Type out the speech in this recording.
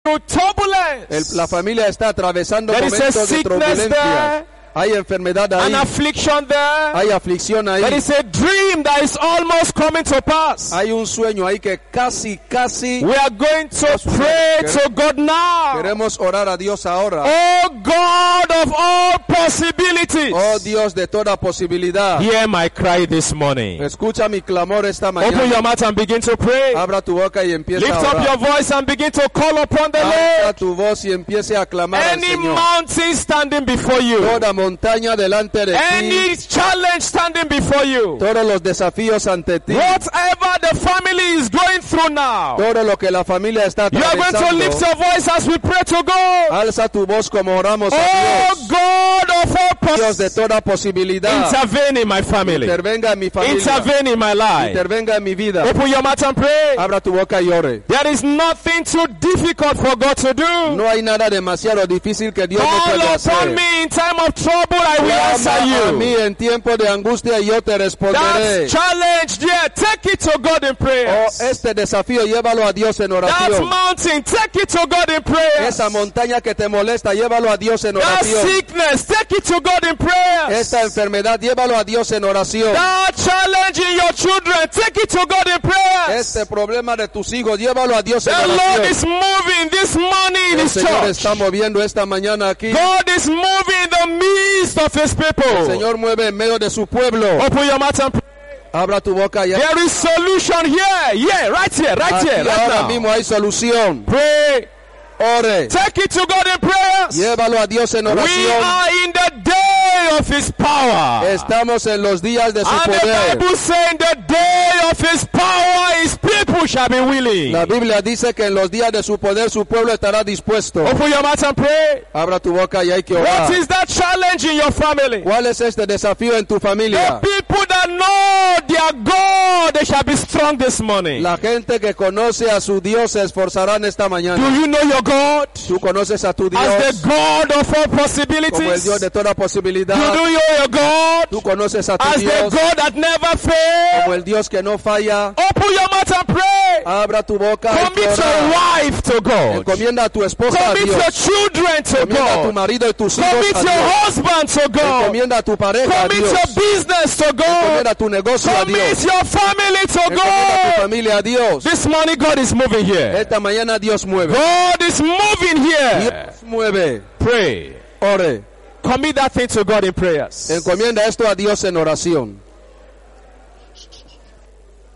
turbulence. La familia está atravesando There is a momentos de sickness turbulencia. there. Hay enfermedad ahí. An affliction there. Hay aflicción ahí. There is a dream that is almost coming to pass. Hay un sueño ahí que casi We are going to pray to God now. queremos orar a Dios ahora. Oh God of all possibilities. Oh Dios de toda posibilidad. Hear my cry this morning. Escucha mi clamor esta Open mañana. your mouth and begin to pray. Abra tu boca y empieza Lift a up your orar. voice and begin to call upon the Alza Lord. tu voz y empiece a clamar al Any Señor. mountain standing before you. Toda montaña delante de ti. Any challenge standing before you. Todos los desafíos ante ti. Whatever the family is going through now. Todo lo que la familia está You are going to lift atravesando. your voice as we pray to God. Alza tu voz como oramos a Oh Dios. God of all Dios de possibilities. toda posibilidad. Intervene in my family. Intervenga en mi familia. Intervene in my life. Intervenga en mi vida. Open your mouth and pray. Abra tu boca y ore. There is nothing too difficult for God to do. No hay nada demasiado difícil que Dios no Call pueda upon hacer. me in time of trouble, I will answer Llama a mí you. en tiempo de angustia y yo te That responderé. challenge there, take it to God in Oh, prayer. este desafío llévalo a Dios en That oración. mountain, take it to God in prayer. Esa montaña que te molesta, llévalo a Dios en That oración. sickness, take it to God in prayer. Esta enfermedad, llévalo a Dios en oración. That challenge in your children, take it to God in prayer. Este problema de tus hijos, llévalo a Dios en The Lord oración. is moving this morning in El His Señor church. está moviendo esta mañana aquí. God is moving in the midst of His El people. Señor mueve en medio de su pueblo. Open your mouth and pray. Abra tu boca y There is solution here. Yeah, right here, right aquí here, right ahora now. mismo hay solución. Pray. Ore. Take it to God in prayers. Llévalo a Dios en We oración. are in the day of His power. Estamos en los días de su And the poder. Bible saying the day of His power, His people shall be willing. La Biblia dice que en los días de su poder su pueblo estará dispuesto. Open your mouth and pray. Abra tu boca y hay que What orar. is that challenge in your family? ¿Cuál es este desafío en tu The familia? people that know their God, they shall be strong this morning. La gente que conoce a su Dios se esforzarán esta Do mañana. you know your God Tú conoces a tu as Dios the God of all como el possibilities? Dios de toda You posibilidad. know your God Tú conoces a tu as the Dios God that never fails. como el Dios que no falla. Open your mouth and pray. Abra tu boca y Commit your orar. wife to God. Encomienda a tu esposa a Commit Dios. your children to Encomienda a tu God. marido y tus hijos Commit a your Dios. husband to God. Encomienda a tu pareja a Commit Dios. your business to God. Encomienda tu negocio a Commit Dios. your family to Encomienda tu God. familia a Dios. This morning God is moving here. Esta mañana Dios mueve. God is moving here. Dios mueve. Pray. Ore. Commit that thing to God in prayers. Encomienda esto a Dios en oración.